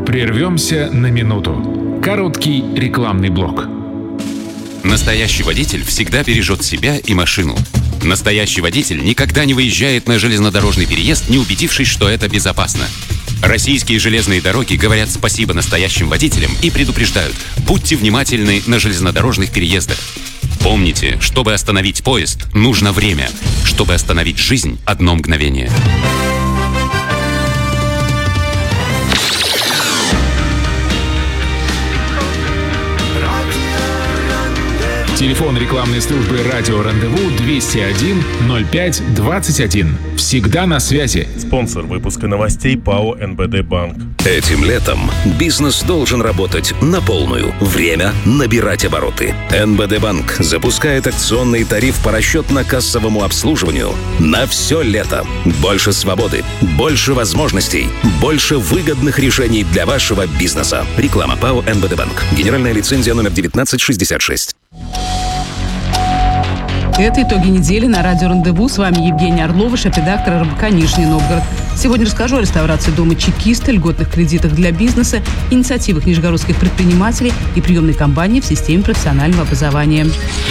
Прервемся на минуту. Короткий рекламный блок. Настоящий водитель всегда бережет себя и машину. Настоящий водитель никогда не выезжает на железнодорожный переезд, не убедившись, что это безопасно. Российские железные дороги говорят спасибо настоящим водителям и предупреждают: будьте внимательны на железнодорожных переездах. Помните, чтобы остановить поезд, нужно время. Чтобы остановить жизнь, одно мгновение. Телефон рекламной службы «Радио Рандеву» 201-05-21. Всегда на связи. Спонсор выпуска новостей ПАО «НБД Банк». Этим летом бизнес должен работать на полную. Время набирать обороты. НБД Банк запускает акционный тариф по расчетно-кассовому обслуживанию на все лето. Больше свободы, больше возможностей, больше выгодных решений для вашего бизнеса. Реклама ПАО «НБД Банк». Генеральная лицензия номер 1966. Это итоги недели на радио «Рандеву». С вами Евгения Орлова, шеф-редактор РБК «Нижний Новгород». Сегодня расскажу о реставрации дома чекиста, льготных кредитах для бизнеса, инициативах нижегородских предпринимателей и приемной кампании в системе профессионального образования.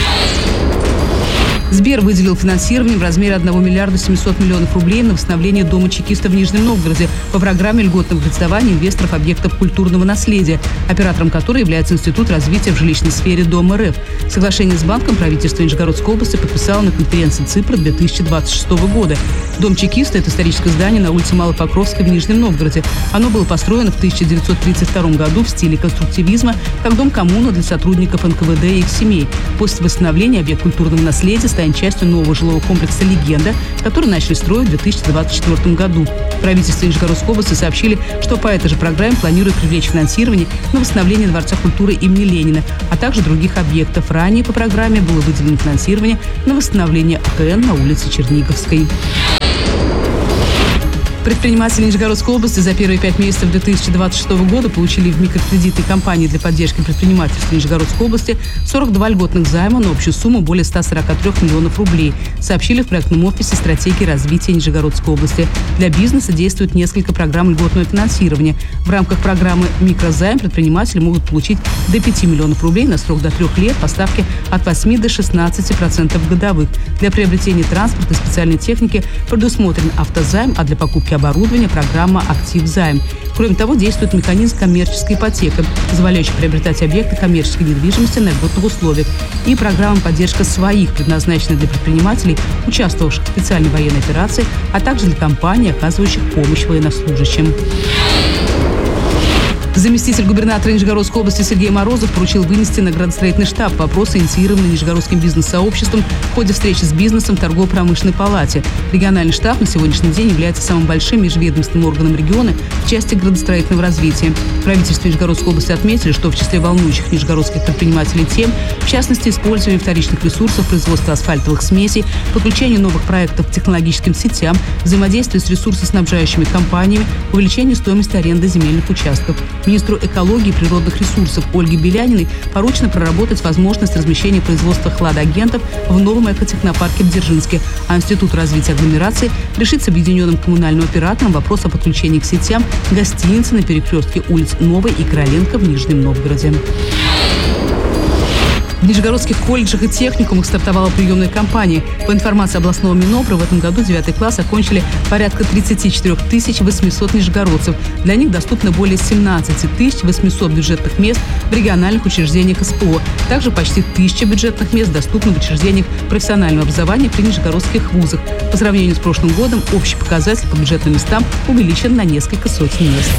Сбер выделил финансирование в размере 1 миллиарда 700 миллионов рублей на восстановление дома чекиста в Нижнем Новгороде по программе льготного кредитования инвесторов объектов культурного наследия, оператором которой является Институт развития в жилищной сфере Дом РФ. Соглашение с банком правительство Нижегородской области подписало на конференции ЦИПРа 2026 года. Дом чекиста – это историческое здание на улице Малопокровской в Нижнем Новгороде. Оно было построено в 1932 году в стиле конструктивизма как дом-коммуна для сотрудников НКВД и их семей. После восстановления объект культурного наследия станет частью нового жилого комплекса «Легенда», который начали строить в 2024 году. Правительство Нижегородской области сообщили, что по этой же программе планирует привлечь финансирование на восстановление Дворца культуры имени Ленина, а также других объектов. Ранее по программе было выделено финансирование на восстановление АКН на улице Черниговской. Предприниматели Нижегородской области за первые 5 месяцев 2026 года получили в микрокредитной компании для поддержки предпринимательства Нижегородской области 42 льготных займа на общую сумму более 143 миллионов рублей, сообщили в проектном офисе стратегии развития Нижегородской области. Для бизнеса действует несколько программ льготного финансирования. В рамках программы «Микрозайм» предприниматели могут получить до 5 миллионов рублей на срок до 3 лет по ставке от 8 до 16% годовых. Для приобретения транспорта и специальной техники предусмотрен автозайм, а для покупки оборудования программа «Активзайм». Кроме того, действует механизм коммерческой ипотеки, позволяющий приобретать объекты коммерческой недвижимости на льготных условиях, и программа «Поддержка своих», предназначенная для предпринимателей, участвовавших в специальной военной операции, а также для компаний, оказывающих помощь военнослужащим. Заместитель губернатора Нижегородской области Сергей Морозов поручил вынести на градостроительный штаб вопросы, инициированные Нижегородским бизнес-сообществом в ходе встречи с бизнесом в торгово-промышленной палате. Региональный штаб на сегодняшний день является самым большим межведомственным органом региона в части градостроительного развития. В правительстве Нижегородской области отметили, что в числе волнующих нижегородских предпринимателей тем, в частности, использование вторичных ресурсов производства асфальтовых смесей, подключение новых проектов к технологическим сетям, взаимодействие с ресурсоснабжающими компаниями, увеличение стоимости аренды земельных участков. Министру экологии и природных ресурсов Ольге Беляниной поручено проработать возможность размещения производства хладагентов в новом экотехнопарке в Дзержинске, а Институт развития агломерации решит с объединенным коммунальным оператором вопрос о подключении к сетям гостиницы на перекрестке улиц Новой и Короленко в Нижнем Новгороде. В нижегородских колледжах и техникумах стартовала приемная кампания. По информации областного Минобра, в этом году 9 класс окончили порядка 34 800 нижегородцев. Для них доступно более 17 800 бюджетных мест в региональных учреждениях СПО. Также почти 1000 бюджетных мест доступны в учреждениях профессионального образования при нижегородских вузах. По сравнению с прошлым годом общий показатель по бюджетным местам увеличен на несколько сотен мест.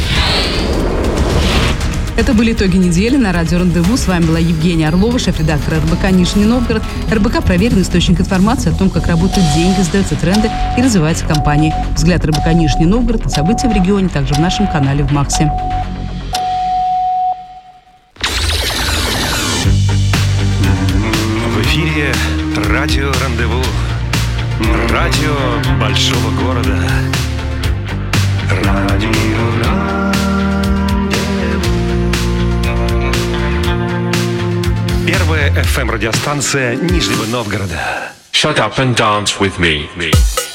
Это были итоги недели на радио «Рандеву». С вами была Евгения Орлова, шеф-редактор РБК «Нижний Новгород». РБК – проверенный источник информации о том, как работают деньги, сдаются тренды и развиваются компании. Взгляд РБК «Нижний Новгород» на события в регионе также в нашем канале в Максе. В эфире радио «Рандеву». Радио большого города. Радио Первая FM-радиостанция Нижнего Новгорода. Shut up and dance with me.